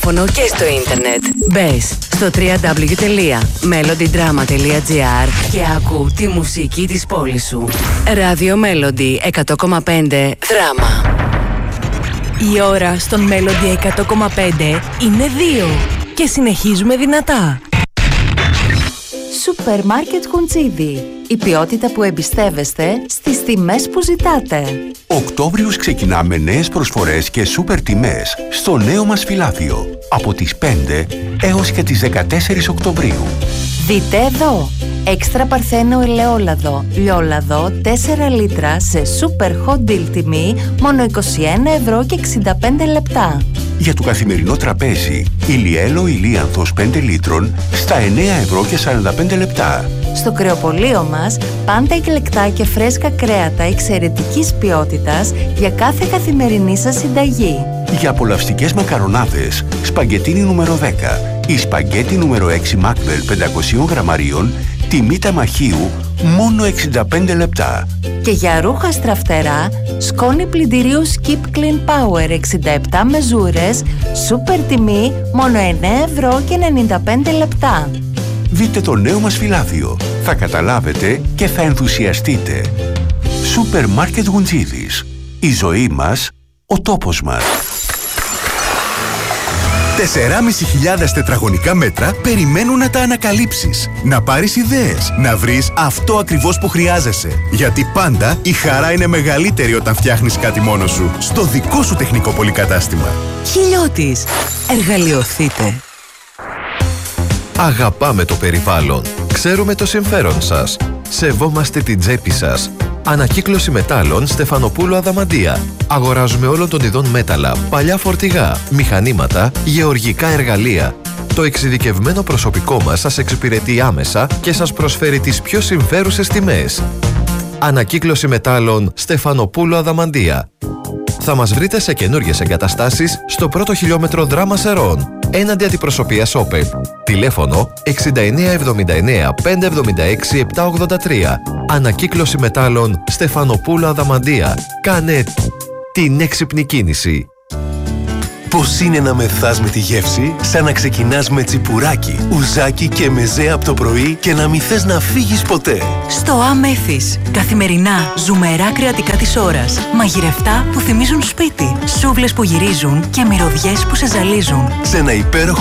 Και στο ίντερνετ. Μπες στο www.melodydrama.gr και άκου τη μουσική της πόλης σου. Ράδιο Melody 100,5 Δράμα. Η ώρα στον Melody 100,5 είναι 2 και συνεχίζουμε δυνατά. Σούπερ Μάρκετ Χουντζίδι. Η ποιότητα που εμπιστεύεστε στις τιμές που ζητάτε. Οκτώβριος ξεκινά με νέες προσφορές και σούπερ τιμές στο νέο μας φυλάδιο. Από τις 5 έως και τις 14 Οκτωβρίου. Δείτε εδώ! Έξτρα παρθένο ελαιόλαδο, λιόλαδο 4 λίτρα σε σούπερ hot deal τιμή μόνο 21,65 €. Για το καθημερινό τραπέζι, ηλιέλο ηλίανθος 5 λίτρων στα 9,45 €. Στο κρεοπωλείο μας, πάντα εκλεκτά και φρέσκα κρέατα εξαιρετικής ποιότητας για κάθε καθημερινή σας συνταγή. Για απολαυστικές μακαρονάδες, σπαγκετίνι νούμερο 10 ή σπαγκέτι νούμερο 6 Μάκβελ 500 γραμμαρίων, τιμή ταμαχίου μόνο 65 λεπτά. Και για ρούχα στραφτερά, σκόνη πλυντηρίου Skip Clean Power 67 μεζούρες, σούπερ τιμή μόνο 9,95 €. Δείτε το νέο μας φυλάδιο. Θα καταλάβετε και θα ενθουσιαστείτε. Σούπερ Μάρκετ Γουντζίδης. Η ζωή μας, ο τόπος μας. 4.500 τετραγωνικά μέτρα περιμένουν να τα ανακαλύψεις. Να πάρεις ιδέες, να βρεις αυτό ακριβώς που χρειάζεσαι. Γιατί πάντα η χαρά είναι μεγαλύτερη όταν φτιάχνεις κάτι μόνος σου. Στο δικό σου τεχνικό πολυκατάστημα. Χιλιώτης. Εργαλειοθείτε. Αγαπάμε το περιβάλλον. Ξέρουμε το συμφέρον σας. Σεβόμαστε την τσέπη σας. Ανακύκλωση μετάλλων Στεφανοπούλου Αδαμαντία. Αγοράζουμε όλων των ειδών μέταλλα, παλιά φορτηγά, μηχανήματα, γεωργικά εργαλεία. Το εξειδικευμένο προσωπικό μας σας εξυπηρετεί άμεσα και σας προσφέρει τις πιο συμφέρουσες τιμές. Ανακύκλωση μετάλλων Στεφανοπούλου Αδαμαντία. Θα μας βρείτε σε καινούργιες εγκαταστάσεις στο πρώτο χιλιόμετρο Δράμα Σερών, έναντι αντιπροσωπείας Όπελ. Τηλέφωνο 6979 576 783. Ανακύκλωση μετάλλων Στεφανοπούλου Αδαμαντία. Κάνε την έξυπνη κίνηση. Πώς είναι να μεθάς με τη γεύση, σαν να ξεκινάς με τσιπουράκι, ουζάκι και μεζέ από το πρωί και να μην θες να φύγεις ποτέ. Στο Αμέθης. Καθημερινά ζουμερά κρεατικά της ώρας. Μαγειρευτά που θυμίζουν σπίτι. Σούβλες που γυρίζουν και μυρωδιές που σε ζαλίζουν. Σε ένα υπέροχο